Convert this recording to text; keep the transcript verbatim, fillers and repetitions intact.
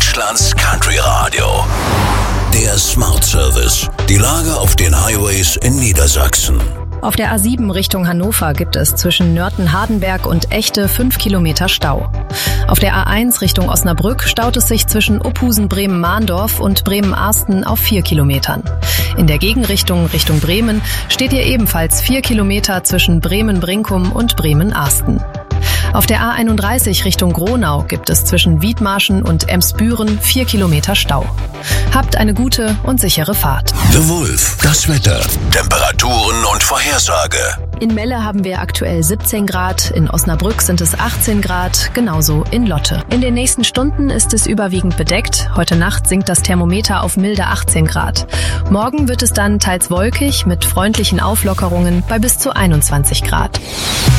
Deutschlands Country Radio. Der Smart Service. Die Lage auf den Highways in Niedersachsen. Auf der A sieben Richtung Hannover gibt es zwischen Nörten-Hardenberg und Echte fünf Kilometer Stau. Auf der A eins Richtung Osnabrück staut es sich zwischen Uphusen-Bremen-Mahndorf und Bremen-Arsten auf vier Kilometern. In der Gegenrichtung Richtung Bremen steht hier ebenfalls vier Kilometer zwischen Bremen-Brinkum und Bremen-Arsten. Auf der A einunddreißig Richtung Gronau gibt es zwischen Wiedmarschen und Emsbüren vier Kilometer Stau. Habt eine gute und sichere Fahrt. The Wolf, das Wetter, Temperaturen und Vorhersage. In Melle haben wir aktuell siebzehn Grad, in Osnabrück sind es achtzehn Grad, genauso in Lotte. In den nächsten Stunden ist es überwiegend bedeckt. Heute Nacht sinkt das Thermometer auf milde achtzehn Grad. Morgen wird es dann teils wolkig mit freundlichen Auflockerungen bei bis zu einundzwanzig Grad.